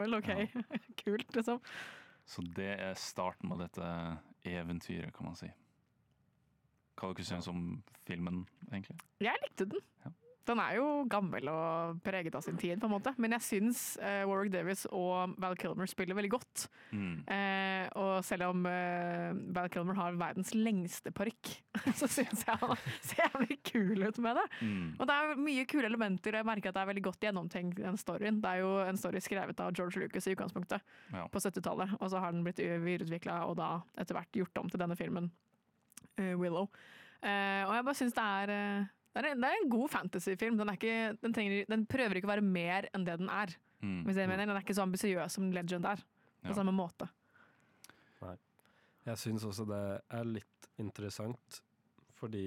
Vel, ok, kult liksom. Så det er starten av dette eventyret, kan man si. Hva dere synes om filmen, egentlig? Jeg likte den. Ja. Den er jo gammel og preget av sin tid, på en måte. Men jeg syns Warwick Davis og Val Kilmer spiller veldig godt. Og selv om Val Kilmer har verdens lengste parykk, så syns jeg han ser jævlig kul ut med det. Og det er mye kule elementer. Jeg merker at det er veldig godt gjennomtenkt, den storyen. Det er jo en story skrevet av George Lucas i utgangspunktet, på 70-tallet. Og så har den blitt videreutviklet og da etter hvert gjort om til denne filmen, Willow. Og jeg bare syns det er en god fantasyfilm. Den prøver ikke å være mer enn det den er. Hvis jeg mener. Den er ikke så ambisiøs som Legend er, på samme måte. Nei. Jeg synes også det er litt interessant, fordi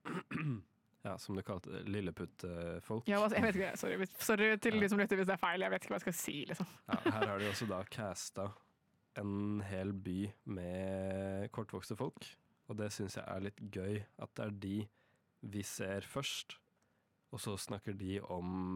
ja, som du kalte det, lilleputt-folk. Ja, jeg vet ikke, sorry til de som lytter hvis det er feil, jeg vet ikke hva jeg skal si, liksom. Ja, her har de også da castet en hel by med kortvokste folk, og det synes jeg er litt gøy, at det er de vi ser først, og så snakker de om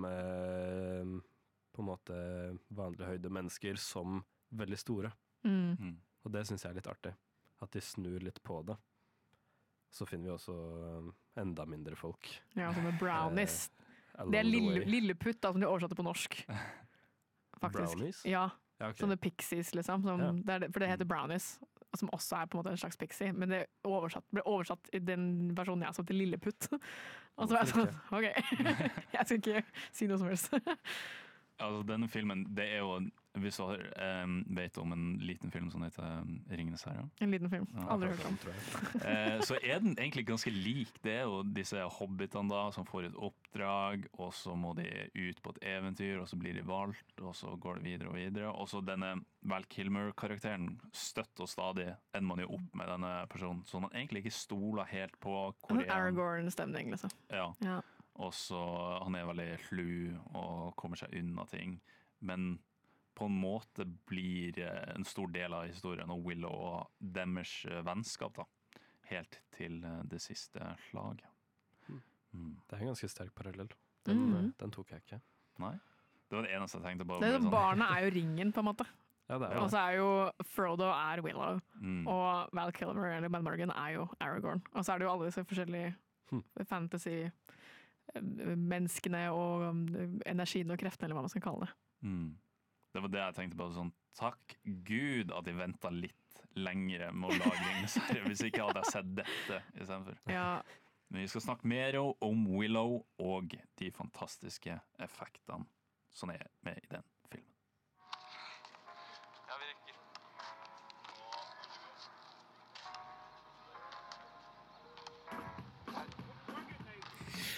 på en måte vanlige høyde mennesker som veldig store. Og det synes jeg er litt artig, at de snur litt på det. Så finner vi også enda mindre folk. Ja, sånne brownies. Det er lilleputt da, som de oversatte på norsk. Faktisk. Brownies? Ja, okay. Sånne pixies liksom, for det heter brownies. Som også er på en måte en slags pixie, men det ble oversatt i den versjonen jeg så til lilleputt. Og så var jeg sånn, ok, jeg skal ikke si noe som helst. Altså, denne filmen, det er jo, hvis du vet om en liten film som heter Ringenes herre. En liten film, aldri hørt om. Så er den egentlig ganske lik. Det er jo disse hobbitene da, som får et oppdrag, og så må de ut på et eventyr, og så blir de valgt, og så går det videre og videre. Og så denne Val Kilmer-karakteren støtter stadig, ender man jo opp med denne personen, så man egentlig ikke stoler helt på hvor en Aragorn-stemning, liksom. Ja. Og så han er veldig slu og kommer seg unna ting, men på en måte blir en stor del av historien og Willow og deres vennskap da, helt til det siste slaget. Det er en ganske sterk parallell. Den tok jeg ikke. Nei, det var det eneste jeg tenkte på. Barnet er jo ringen, på en måte. Ja, det er og så er jo Frodo er Willow, og Val Kilmer eller Mad Morgan er jo Aragorn. Og så er det jo alle disse forskjellige fantasy menneskene og energien og kreftene, eller hva man skal kalle det. Det var det jeg tenkte på. Sånn, takk Gud at jeg ventet litt lengre med å lage Ringenes herre, hvis ikke hadde jeg sett dette i stedet for. Ja. Men vi skal snakke mer om Willow og de fantastiske effektene som er med i den.